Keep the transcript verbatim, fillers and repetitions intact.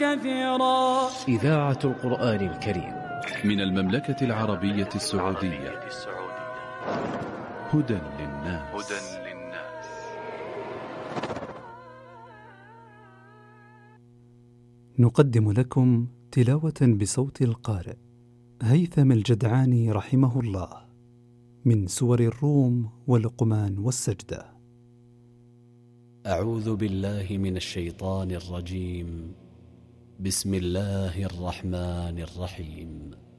كثيرا. إذاعة القرآن الكريم من المملكة العربية السعودية. هدى للناس. نقدم لكم تلاوة بصوت القارئ هيثم الجدعاني رحمه الله من سور الروم ولقمان والسجدة. أعوذ بالله من الشيطان الرجيم. بسم الله الرحمن الرحيم.